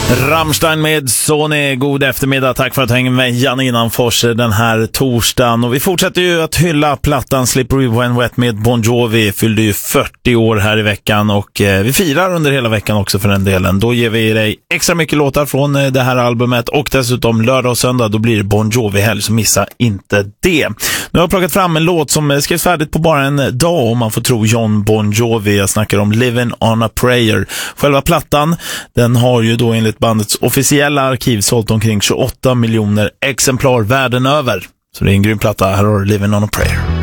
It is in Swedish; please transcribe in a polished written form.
Rammstein med Sony, god eftermiddag. Tack för att hänga med Jan Innanfors den här torsdagen. Och vi fortsätter ju att hylla plattan Slippery When Wet med Bon Jovi. Fyllde ju 40 år här i veckan och vi firar under hela veckan också för den delen. Då ger vi dig extra mycket låtar från det här albumet och dessutom lördag och söndag då blir det Bon Jovi-helg, så missa inte det. Nu har jag plockat fram en låt som skrevs färdigt på bara en dag om man får tro John Bon Jovi. Jag snackar om Living on a Prayer. Själva plattan, den har ju då enligt bandets officiella arkiv sålt omkring 28 miljoner exemplar världen över. Så det är en grym platta. Här har du Living on a Prayer.